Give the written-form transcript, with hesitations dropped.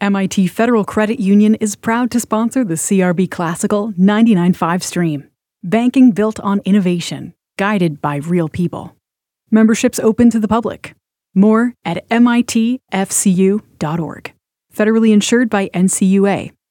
MIT Federal Credit Union is proud to sponsor the CRB Classical 99.5 stream. Banking built on innovation, guided by real people. Memberships open to the public. More at mitfcu.org. Federally insured by NCUA.